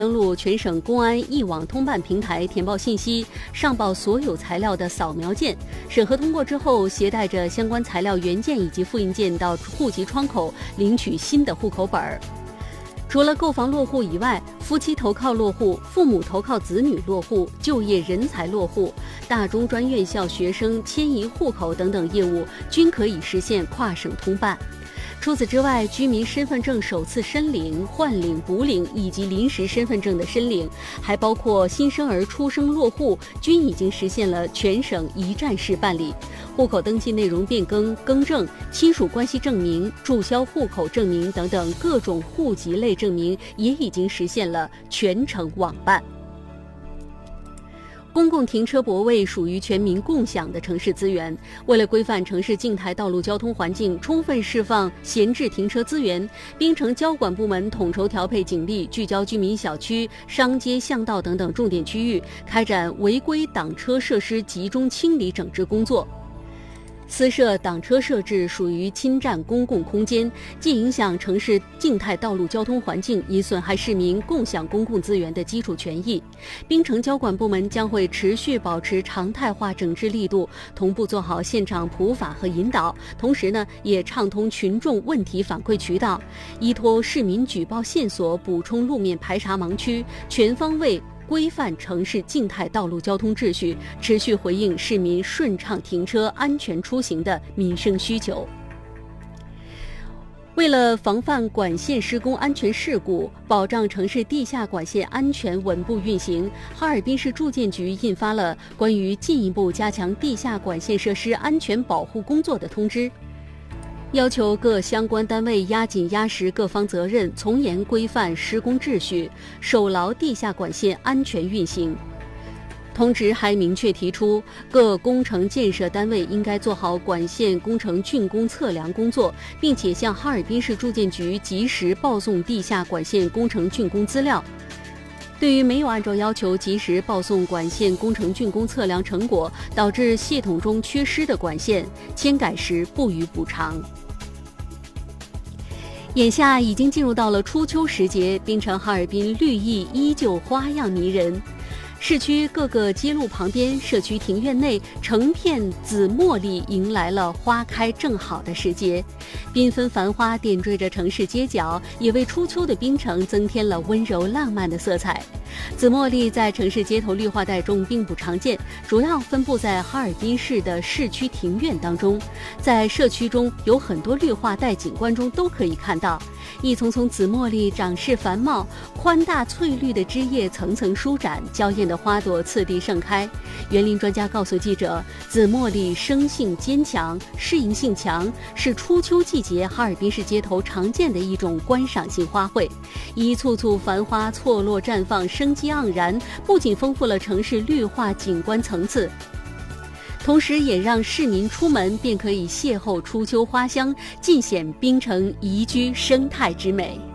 登录全省公安一网通办平台填报信息，上报所有材料的扫描件，审核通过之后，携带着相关材料原件以及复印件到户籍窗口领取新的户口本儿。除了购房落户以外，夫妻投靠落户、父母投靠子女落户、就业人才落户、大中专院校学生迁移户口等等业务均可以实现跨省通办。除此之外，居民身份证首次申领、换领、补领以及临时身份证的申领，还包括新生儿出生落户，均已经实现了全省一站式办理。户口登记内容变更、更正、亲属关系证明、注销户口证明等等各种户籍类证明也已经实现了全程网办。公共停车泊位属于全民共享的城市资源，为了规范城市静态道路交通环境，充分释放闲置停车资源，滨城交管部门统筹调配警力，聚焦居民小区、商街、巷道等等重点区域，开展违规挡车设施集中清理整治工作。私设挡车设置属于侵占公共空间，既影响城市静态道路交通环境，也损害市民共享公共资源的基础权益。滨城交管部门将会持续保持常态化整治力度，同步做好现场普法和引导，同时也畅通群众问题反馈渠道，依托市民举报线索，补充路面排查盲区，全方位规范城市静态道路交通秩序，持续回应市民顺畅停车、安全出行的民生需求。为了防范管线施工安全事故，保障城市地下管线安全稳步运行，哈尔滨市住建局印发了关于进一步加强地下管线设施安全保护工作的通知，要求各相关单位压紧压实各方责任，从严规范施工秩序，守牢地下管线安全运行。通知还明确提出，各工程建设单位应该做好管线工程竣工测量工作，并且向哈尔滨市住建局及时报送地下管线工程竣工资料。对于没有按照要求及时报送管线工程竣工测量成果，导致系统中缺失的管线，迁改时不予补偿。眼下已经进入到了初秋时节，滨城哈尔滨绿意依旧花样迷人。市区各个街路旁边、社区庭院内，成片紫茉莉迎来了花开正好的时节，缤纷繁花点缀着城市街角，也为初秋的滨城增添了温柔浪漫的色彩。紫茉莉在城市街头绿化带中并不常见，主要分布在哈尔滨市的市区庭院当中，在社区中有很多绿化带景观中都可以看到。一丛丛紫茉莉长势繁茂，宽大翠绿的枝叶层层舒展，娇艳的花朵次第盛开。园林专家告诉记者，紫茉莉生性坚强，适应性强，是初秋季节哈尔滨市街头常见的一种观赏性花卉。一簇簇繁花错落绽放，生机盎然，不仅丰富了城市绿化景观层次，同时也让市民出门便可以邂逅初秋花香，尽显滨城宜居生态之美。